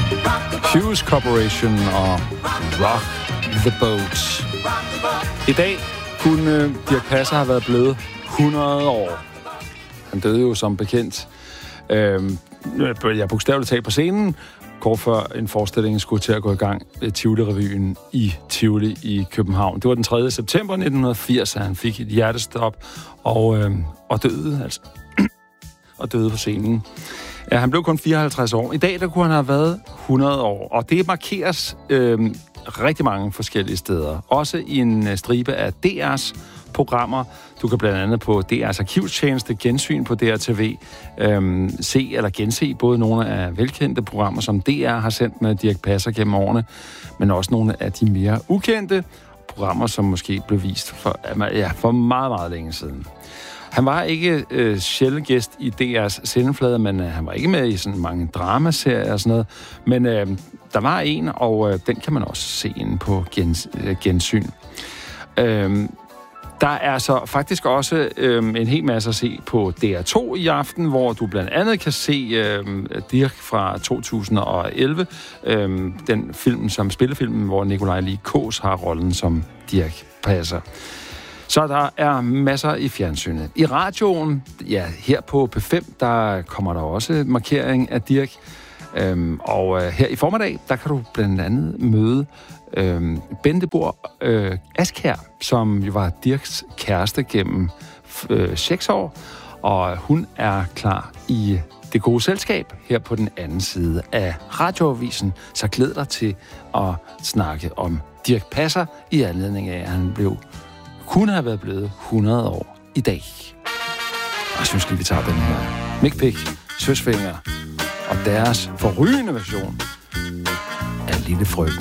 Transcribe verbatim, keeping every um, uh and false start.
Hughes Corporation og Rock the Boat. I dag kunne Dirch Passer have været blevet hundrede år. Han døde jo som bekendt, øh, jeg bogstaveligt talt på scenen, kort før en forestilling skulle til at gå i gang ved Tivoli-revyen i Tivoli i København. Det var den tredje september nitten firs, at han fik et hjertestop og, øh, og døde, altså. og døde på scenen. Ja, han blev kun fireoghalvtreds år. I dag der kunne han have været hundrede år, og det markeres øh, rigtig mange forskellige steder. Også i en stribe af D R's programmer. Du kan blandt andet på D R's arkivstjeneste Gensyn på D R T V øh, se eller gense både nogle af velkendte programmer, som D R har sendt med Dirch Passer gennem årene, men også nogle af de mere ukendte programmer, som måske blev vist for, ja, for meget, meget længe siden. Han var ikke øh, sjældent gæst i D R's sendeflade, men øh, han var ikke med i sådan mange dramaserier og sådan noget. Men øh, der var en, og øh, den kan man også se inde på gens, øh, Gensyn. Øh, der er så faktisk også øh, en hel masse at se på D R to i aften, hvor du blandt andet kan se øh, Dirch fra to tusind og elleve. Øh, den film som spillefilmen, hvor Nikolaj Lie Kaas har rollen som Dirch Passer. Så der er masser i fjernsynet. I radioen, ja, her på P fem, der kommer der også markering af Dirch. Øhm, og øh, her i formiddag, der kan du blandt andet møde øhm, Bente Bohr øh, Askjær, som jo var Dirchs kæreste gennem øh, seks år. Og hun er klar i det gode selskab her på den anden side af radioavisen. Så glæd dig til at snakke om Dirch Passer i anledning af, at han blev kunne have været blevet hundrede år i dag. Og jeg synes, vi tager den her Mick Pick, Søsfinger og deres forrygende version af Lille Frøken.